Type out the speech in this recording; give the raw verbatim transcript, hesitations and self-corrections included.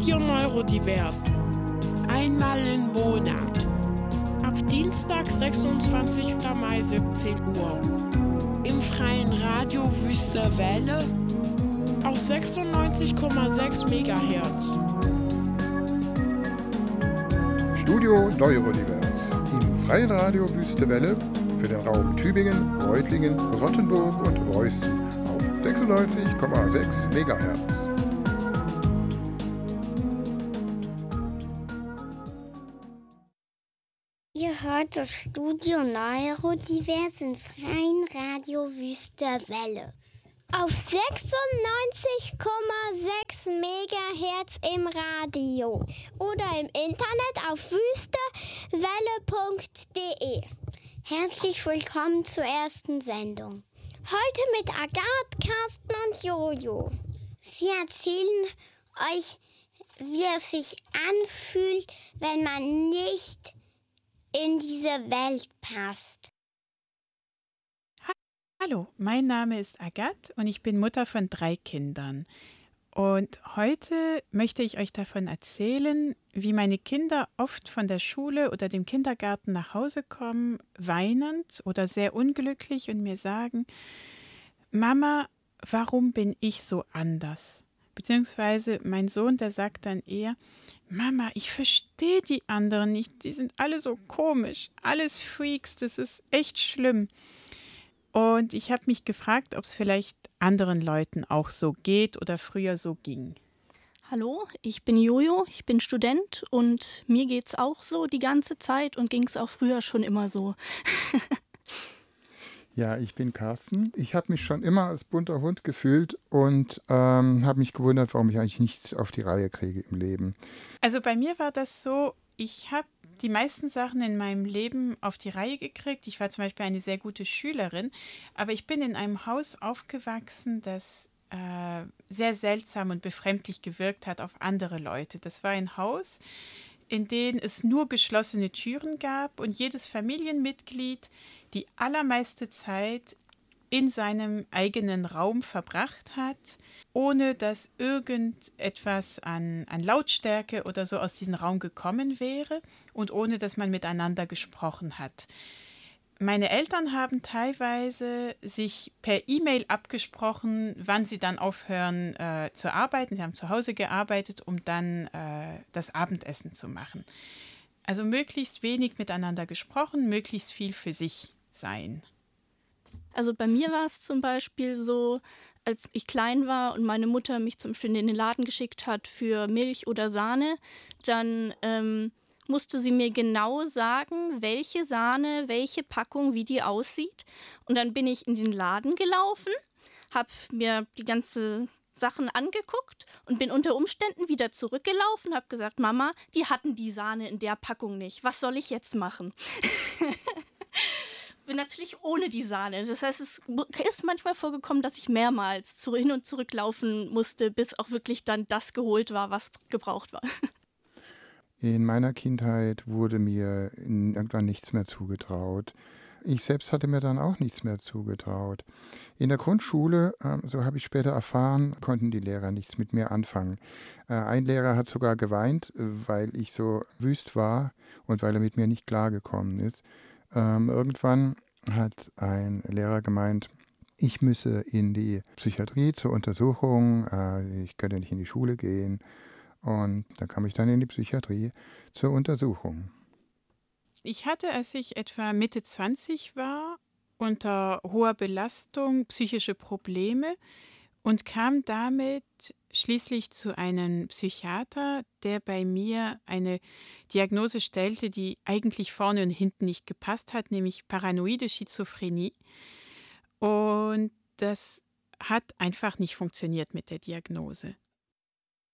Studio Neurodivers. Einmal im Monat. Ab Dienstag, sechsundzwanzigster Mai, siebzehn Uhr. Im freien Radio Wüste Welle auf sechsundneunzig Komma sechs Megahertz. Studio Neurodivers im freien Radio Wüste Welle für den Raum Tübingen, Reutlingen, Rottenburg und Reusten auf sechsundneunzig Komma sechs Megahertz. Ihr hört das Studio Neurodivers im freien Radio Wüste Welle auf sechsundneunzig Komma sechs Megahertz im Radio oder im Internet auf wüstewelle punkt de. Herzlich willkommen zur ersten Sendung. Heute mit Agathe, Carsten und Jojo. Sie erzählen euch, wie es sich anfühlt, wenn man nicht in diese Welt passt. Hallo, mein Name ist Agathe und ich bin Mutter von drei Kindern. Und heute möchte ich euch davon erzählen, wie meine Kinder oft von der Schule oder dem Kindergarten nach Hause kommen, weinend oder sehr unglücklich und mir sagen: Mama, warum bin ich so anders? Beziehungsweise mein Sohn, der sagt dann eher: Mama, ich verstehe die anderen nicht, die sind alle so komisch, alles Freaks, das ist echt schlimm. Und ich habe mich gefragt, ob es vielleicht anderen Leuten auch so geht oder früher so ging. Hallo, ich bin Jojo, ich bin Student und mir geht's auch so die ganze Zeit und ging es auch früher schon immer so. Ja, ich bin Carsten. Ich habe mich schon immer als bunter Hund gefühlt und ähm, habe mich gewundert, warum ich eigentlich nichts auf die Reihe kriege im Leben. Also bei mir war das so, ich habe die meisten Sachen in meinem Leben auf die Reihe gekriegt. Ich war zum Beispiel eine sehr gute Schülerin, aber ich bin in einem Haus aufgewachsen, das äh, sehr seltsam und befremdlich gewirkt hat auf andere Leute. Das war ein Haus, in dem es nur geschlossene Türen gab und jedes Familienmitglied die allermeiste Zeit in seinem eigenen Raum verbracht hat, ohne dass irgendetwas an, an Lautstärke oder so aus diesem Raum gekommen wäre und ohne dass man miteinander gesprochen hat. Meine Eltern haben teilweise sich per E-Mail abgesprochen, wann sie dann aufhören äh, zu arbeiten. Sie haben zu Hause gearbeitet, um dann äh, das Abendessen zu machen. Also möglichst wenig miteinander gesprochen, möglichst viel für sich sein. Also bei mir war es zum Beispiel so, als ich klein war und meine Mutter mich zum Beispiel in den Laden geschickt hat für Milch oder Sahne, dann ähm, musste sie mir genau sagen, welche Sahne, welche Packung, wie die aussieht. Und dann bin ich in den Laden gelaufen, habe mir die ganze Sachen angeguckt und bin unter Umständen wieder zurückgelaufen, habe gesagt: Mama, die hatten die Sahne in der Packung nicht. Was soll ich jetzt machen? Bin natürlich ohne die Sahne. Das heißt, es ist manchmal vorgekommen, dass ich mehrmals zu, hin und zurück laufen musste, bis auch wirklich dann das geholt war, was gebraucht war. In meiner Kindheit wurde mir irgendwann nichts mehr zugetraut. Ich selbst hatte mir dann auch nichts mehr zugetraut. In der Grundschule, so habe ich später erfahren, konnten die Lehrer nichts mit mir anfangen. Ein Lehrer hat sogar geweint, weil ich so wüst war und weil er mit mir nicht klargekommen ist. Ähm, irgendwann hat ein Lehrer gemeint, ich müsse in die Psychiatrie zur Untersuchung, äh, ich könnte nicht in die Schule gehen. Und da kam ich dann in die Psychiatrie zur Untersuchung. Ich hatte, als ich etwa Mitte zwanzig war, unter hoher Belastung psychische Probleme und kam damit schließlich zu einem Psychiater, der bei mir eine Diagnose stellte, die eigentlich vorne und hinten nicht gepasst hat, nämlich paranoide Schizophrenie. Und das hat einfach nicht funktioniert mit der Diagnose.